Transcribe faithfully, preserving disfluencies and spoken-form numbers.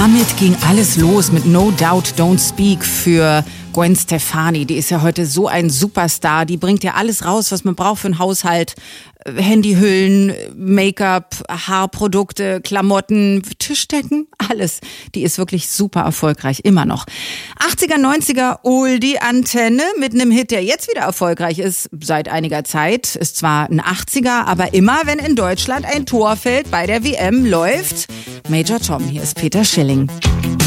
damit ging alles los mit No Doubt Don't Speak für Gwen Stefani. Die ist ja heute so ein Superstar. Die bringt ja alles raus, was man braucht für einen Haushalt. Handyhüllen, Make-up, Haarprodukte, Klamotten, Tischdecken, alles. Die ist wirklich super erfolgreich, immer noch. achtziger, neunziger Oldie-Antenne mit einem Hit, der jetzt wieder erfolgreich ist, seit einiger Zeit. Ist zwar ein achtziger, aber immer, wenn in Deutschland ein Tor fällt bei der W M, läuft Major Tom. Hier ist Peter Schilling.